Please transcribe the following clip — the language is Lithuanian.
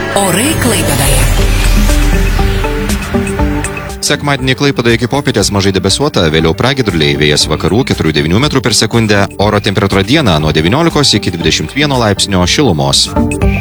Orai Klaipėdoje. Sekmadienį Klaipėdoje iki popietės mažai debesuota, vėliau pragiedruliai, vėjas vakarų 4–9 m per sekundę, oro temperatūra dieną nuo 19 iki 21 laipsnio šilumos.